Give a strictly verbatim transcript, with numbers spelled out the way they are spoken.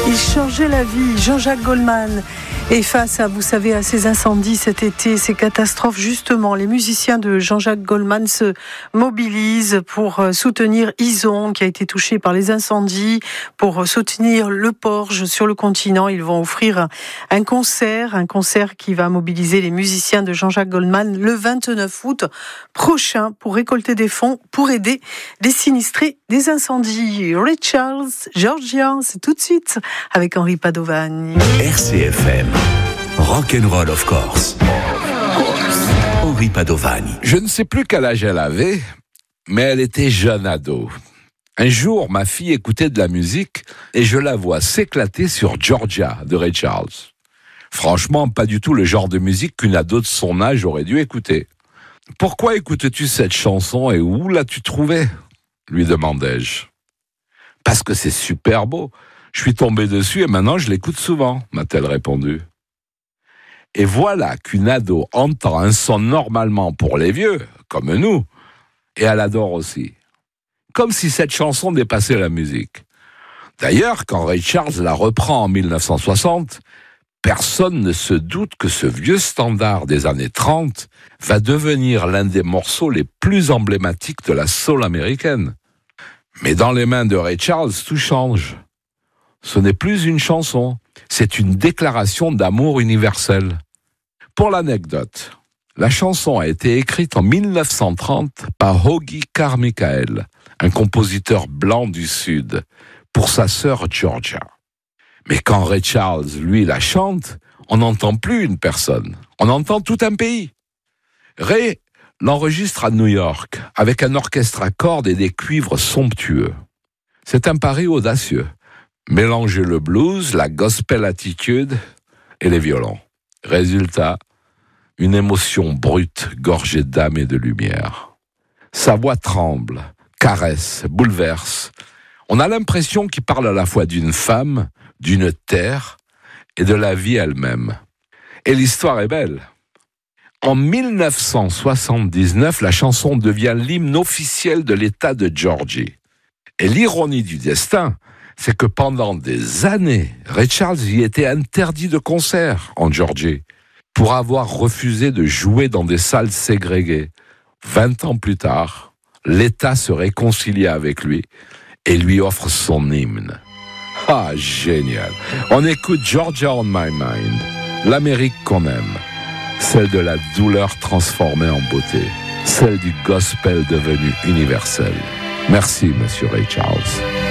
Il changeait la vie, Jean-Jacques Goldman. Et face à, vous savez, à ces incendies cet été, ces catastrophes, justement, les musiciens de Jean-Jacques Goldman se mobilisent pour soutenir Ison, qui a été touché par les incendies, pour soutenir le Porge sur le continent. Ils vont offrir un concert, un concert qui va mobiliser les musiciens de Jean-Jacques Goldman le vingt-neuf août prochain pour récolter des fonds pour aider les sinistrés des incendies. Ray Charles, Georgia, c'est tout de suite avec Henri Padovani. R C F M, Rock'n'Roll of course. Henri Padovani. Je ne sais plus quel âge elle avait, mais elle était jeune ado. Un jour, ma fille écoutait de la musique et je la vois s'éclater sur Georgia de Ray Charles. Franchement, pas du tout le genre de musique qu'une ado de son âge aurait dû écouter. « Pourquoi écoutes-tu cette chanson et où l'as-tu trouvée ?» lui demandai-je. « Parce que c'est super beau. Je suis tombé dessus et maintenant je l'écoute souvent, » m'a-t-elle répondu. Et voilà qu'une ado entend un son normalement pour les vieux, comme nous, et elle adore aussi. Comme si cette chanson dépassait la musique. D'ailleurs, quand Ray Charles la reprend en dix-neuf cent soixante, personne ne se doute que ce vieux standard des années trente va devenir l'un des morceaux les plus emblématiques de la soul américaine. Mais dans les mains de Ray Charles, tout change. Ce n'est plus une chanson, c'est une déclaration d'amour universel. Pour l'anecdote, la chanson a été écrite en dix-neuf cent trente par Hoagy Carmichael, un compositeur blanc du Sud, pour sa sœur Georgia. Mais quand Ray Charles, lui, la chante, on n'entend plus une personne, on entend tout un pays. Ray l'enregistre à New York, avec un orchestre à cordes et des cuivres somptueux. C'est un pari audacieux. Mélanger le blues, la gospel attitude et les violons. Résultat, une émotion brute, gorgée d'âme et de lumière. Sa voix tremble, caresse, bouleverse. On a l'impression qu'il parle à la fois d'une femme, d'une terre et de la vie elle-même. Et l'histoire est belle. En dix-neuf cent soixante-dix-neuf, la chanson devient l'hymne officiel de l'État de Georgie. Et l'ironie du destin, c'est que pendant des années, Ray Charles y était interdit de concert en Georgie pour avoir refusé de jouer dans des salles ségrégées. Vingt ans plus tard, l'État se réconcilie avec lui et lui offre son hymne. Ah, génial! On écoute Georgia on my mind, l'Amérique qu'on aime, celle de la douleur transformée en beauté, celle du gospel devenu universel. Merci, Monsieur Ray Charles.